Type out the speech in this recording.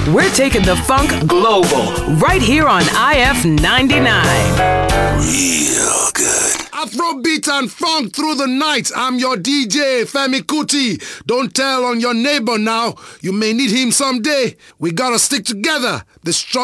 We're taking the funk global right here on IF 99. Real good. Afrobeat and funk through the night. I'm your DJ, Femi Kuti. Don't tell on your neighbor now. You may need him someday. We gotta stick together. The strong